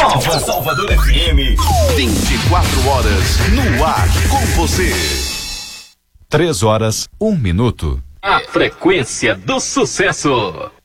Nova Salvador FM. 24 horas no ar com você. 3 horas, 1 minuto. A frequência do sucesso.